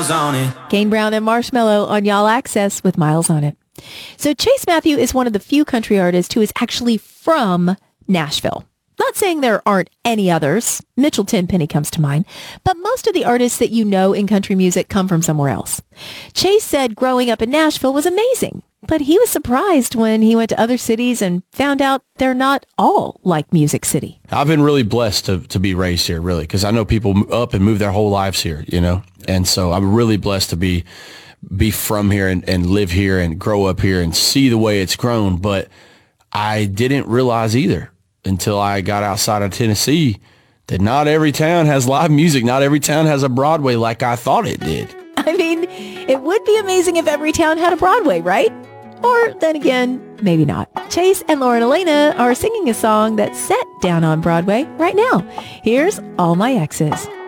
Miles on it. Kane Brown and Marshmello on Y'all Access with Miles on it. So Chase Matthew is one of the few country artists who is actually from Nashville. Not saying there aren't any others. Mitchell Tenpenny comes to mind. But most of the artists that you know in country music come from somewhere else. Chase said growing up in Nashville was amazing, but he was surprised when he went to other cities and found out they're not all like Music City. I've been really blessed to be raised here, really, because I know people up and move their whole lives here, you know. And so I'm really blessed to be from here and live here and grow up here and see the way it's grown. But I didn't realize either until I got outside of Tennessee that not every town has live music. Not every town has a Broadway like I thought it did. I mean, it would be amazing if every town had a Broadway, right? Or then again, maybe not. Chase and Lauren Elena are singing a song that's set down on Broadway right now. Here's All My Exes.